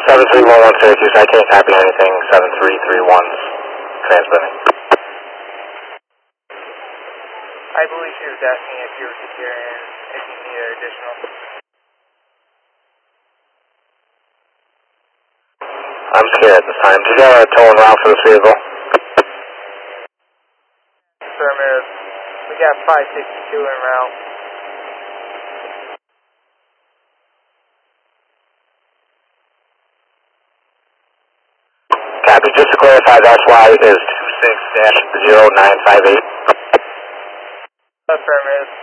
731 Syracuse, I can't copy anything. 7331's transmitting. I believe she was asking if you were securing, if you needed additional. I'm scared at this time. Do you have a towing route for this vehicle? Affirmative. We got 562 en route. Copy. Just to clarify, that's why is 26-0958. Affirmative.